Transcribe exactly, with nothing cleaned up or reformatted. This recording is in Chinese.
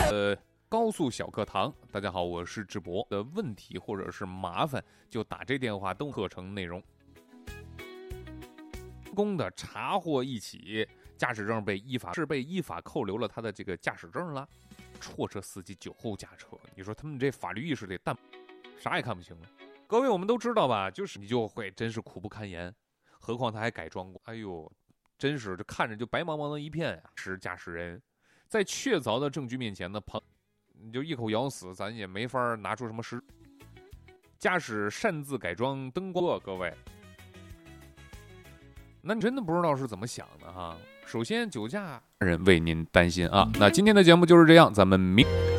呃，高速小课堂，大家好，我是智博。的问题或者是麻烦，就打这电话都课程内容。公的查获一起驾驶证被依法是被依法扣留了他的这个驾驶证了。货车司机酒后驾车，你说他们这法律意识得淡，啥也看不清了。各位我们都知道吧，就是你就会真是苦不堪言，何况他还改装过，哎呦，真是这看着就白茫茫的一片呀、啊。是驾驶人在确凿的证据面前呢，旁你就一口咬死，咱也没法拿出什么实。驾驶擅自改装灯光，各位，那你真的不知道是怎么想的哈。首先，酒驾人为您担心啊。那今天的节目就是这样，咱们明。